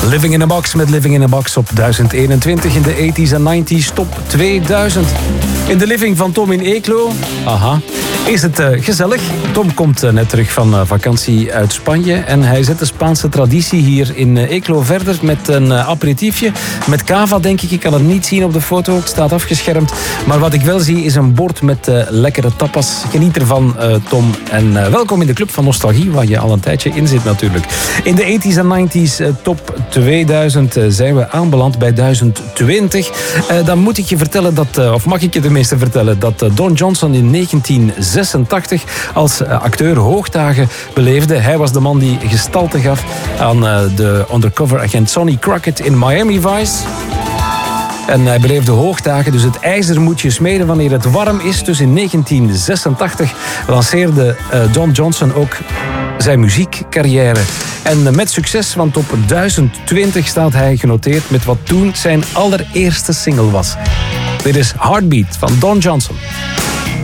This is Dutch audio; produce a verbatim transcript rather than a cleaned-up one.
Living in a Box met Living in a Box op duizend eenentwintig in de tachtiger en negentiger top tweeduizend. In de living van Tom in Eeklo, aha, is het uh, gezellig. Tom komt uh, net terug van uh, vakantie uit Spanje en hij zet de Spaanse traditie hier in uh, Eeklo verder met een uh, aperitiefje. Met cava, denk ik. Ik kan het niet zien op de foto, het staat afgeschermd. Maar wat ik wel zie is een bord met uh, lekkere tapas. Geniet ervan, uh, Tom. En uh, welkom in de Club van Nostalgie, waar je al een tijdje in zit natuurlijk. In de tachtigers en negentiger uh, top tweeduizend uh, zijn we aanbeland bij duizend twintig. Uh, dan moet ik je vertellen dat, uh, of mag ik je tenminste vertellen, dat uh, Don Johnson in negentien zesentachtig als uh, acteur hoogdagen beleefde. Hij was de man die gestalte gaf aan uh, de undercover agent Sonny Crockett in Miami Vice. En hij beleefde hoogdagen, dus het ijzer moet je smeden wanneer het warm is. Dus in negentien zesentachtig lanceerde uh, Don Johnson ook zijn muziekcarrière. En uh, met succes, want op duizend twintig staat hij genoteerd met wat toen zijn allereerste single was. Dit is Heartbeat van Don Johnson.